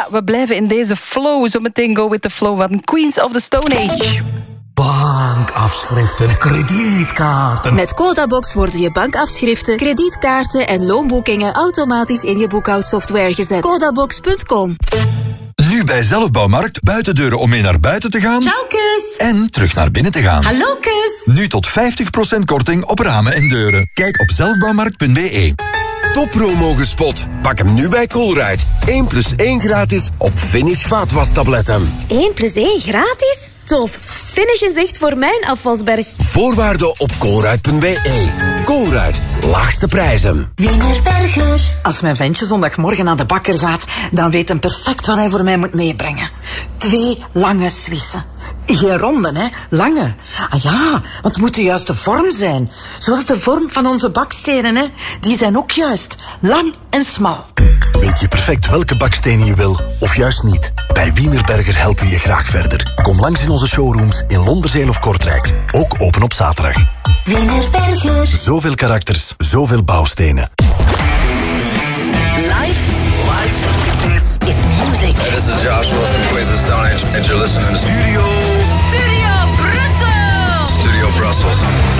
Ja, we blijven in deze flow. Zometeen Go With The Flow van Queens of the Stone Age. Bankafschriften, kredietkaarten. Met Codabox worden je bankafschriften, kredietkaarten en loonboekingen automatisch in je boekhoudsoftware gezet. Codabox.com. Nu bij Zelfbouwmarkt buitendeuren om mee naar buiten te gaan. Ciao, kus. En terug naar binnen te gaan. Hallo, kus. Nu tot 50% korting op ramen en deuren. Kijk op zelfbouwmarkt.be. Toppromo gespot. Pak hem nu bij Colruyt. 1+1 gratis op Finish vaatwastabletten. 1+1 gratis? Top. Finish in zicht voor mijn afwasberg. Voorwaarden op colruyt.be. Colruyt, laagste prijzen. Wienerberger. Als mijn ventje zondagmorgen naar de bakker gaat, dan weet hij perfect wat hij voor mij moet meebrengen. 2 lange Swissen. Geen ronden, hè? Lange. Ah ja, want het moet de juiste vorm zijn. Zoals de vorm van onze bakstenen, hè? Die zijn ook juist. Lang en smal. Weet je perfect welke bakstenen je wil, of juist niet? Bij Wienerberger helpen we je graag verder. Kom langs in onze showrooms in Londerzeel of Kortrijk. Ook open op zaterdag. Wienerberger. Zoveel karakters, zoveel bouwstenen. This is music. Hey, this is Joshua from Queens of the Stone Age, and you're listening to Studio Brussels. Brussels.